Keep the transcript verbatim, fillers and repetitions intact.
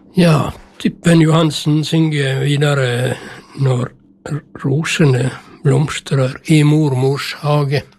Ja, Typpen Johansen synger videre når rosene blomstrer i mormors hage.